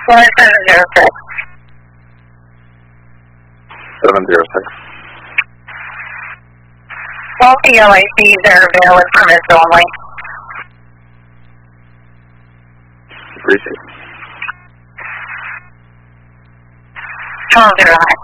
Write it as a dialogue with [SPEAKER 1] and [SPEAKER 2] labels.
[SPEAKER 1] 706.
[SPEAKER 2] 706.
[SPEAKER 1] All PLACs are valid permits only.
[SPEAKER 2] Appreciate it.
[SPEAKER 1] 1209.